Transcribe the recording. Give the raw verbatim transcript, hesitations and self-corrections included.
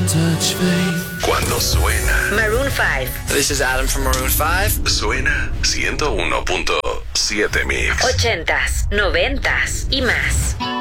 Cuando suena Maroon five. This is Adam from Maroon five. Suena ciento uno punto siete Mix. Ochentas, noventas y más.